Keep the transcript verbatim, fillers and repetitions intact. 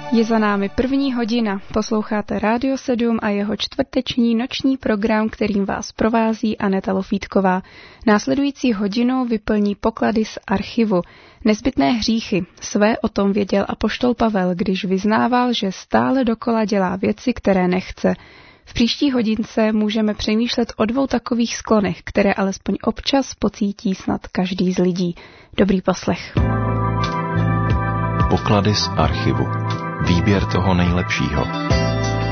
Je za námi první hodina. Posloucháte Rádio sedm a jeho čtvrteční noční program, kterým vás provází Aneta Lofítková. Následující hodinu vyplní poklady z archivu. Nezbytné hříchy. Své o tom věděl apoštol Pavel, když vyznával, že stále dokola dělá věci, které nechce. V příští hodince můžeme přemýšlet o dvou takových sklonech, které alespoň občas pocítí snad každý z lidí. Dobrý poslech. Poklady z archivu. Výběr toho nejlepšího.